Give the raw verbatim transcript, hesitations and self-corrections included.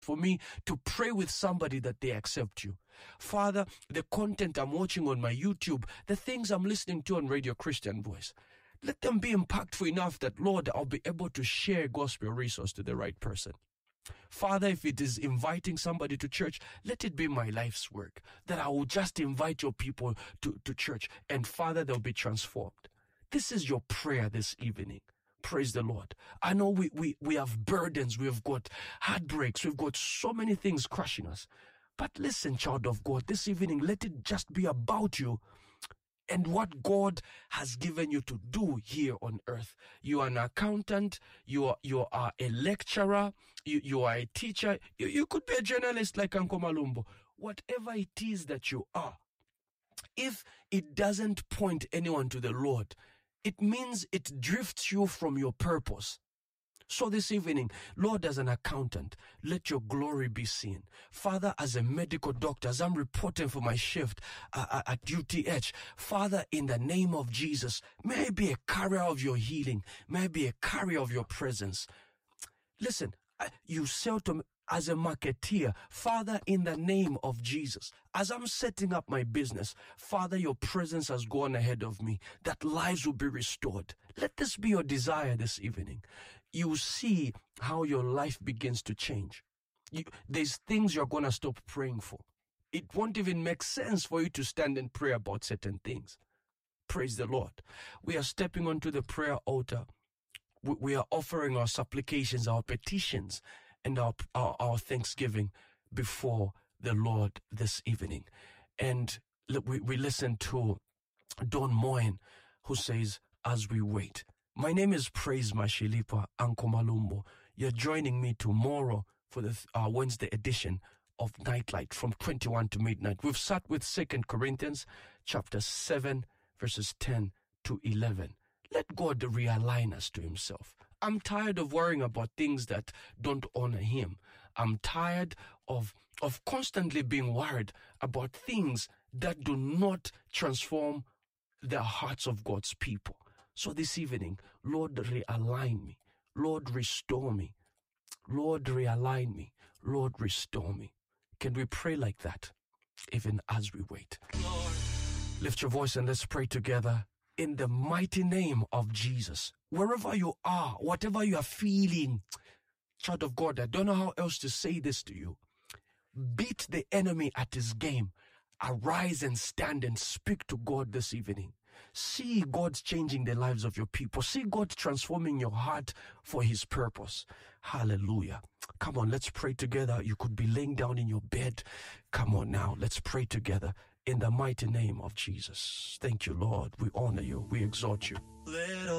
for me to pray with somebody that they accept you. Father, the content I'm watching on my YouTube, the things I'm listening to on Radio Christian Voice, let them be impactful enough that, Lord, I'll be able to share gospel resource to the right person. Father, if it is inviting somebody to church, let it be my life's work, that I will just invite your people to, to church, and Father, they'll be transformed. This is your prayer this evening. Praise the Lord. I know we, we, we have burdens, we've got heartbreaks, we've got so many things crushing us. But listen, child of God, this evening, let it just be about you and what God has given you to do here on earth. You are an accountant, you are, you are a lecturer, you, you are a teacher, you, you could be a journalist like Uncle Malumbo. Whatever it is that you are, if it doesn't point anyone to the Lord, it means it drifts you from your purpose. So this evening, Lord, as an accountant, let your glory be seen. Father, as a medical doctor, as I'm reporting for my shift uh, at U T H, Father, in the name of Jesus, may I be a carrier of your healing. May I be a carrier of your presence. Listen, you sell to me as a marketeer. Father, in the name of Jesus, as I'm setting up my business, Father, your presence has gone ahead of me, that lives will be restored. Let this be your desire this evening. You see how your life begins to change. You, there's things you're going to stop praying for. It won't even make sense for you to stand and pray about certain things. Praise the Lord. We are stepping onto the prayer altar. We, we are offering our supplications, our petitions, and our, our, our thanksgiving before the Lord this evening. And we, we listen to Don Moen, who says, as we wait. My name is Praise Mashilipa Uncle Malumbo. You're joining me tomorrow for the uh, Wednesday edition of Nightlight from twenty-one to midnight. We've sat with Second Corinthians chapter seven, verses ten to eleven. Let God realign us to himself. I'm tired of worrying about things that don't honor him. I'm tired of, of constantly being worried about things that do not transform the hearts of God's people. So this evening, Lord, realign me. Lord, restore me. Lord, realign me. Lord, restore me. Can we pray like that, even as we wait? Lord. Lift your voice and let's pray together. In the mighty name of Jesus, wherever you are, whatever you are feeling, child of God, I don't know how else to say this to you. Beat the enemy at his game. Arise and stand and speak to God this evening. See God changing the lives of your people. See God transforming your heart for his purpose. Hallelujah. Come on, let's pray together. You could be laying down in your bed. Come on now, let's pray together. In the mighty name of Jesus. Thank you, Lord. We honor you. We exalt you. Little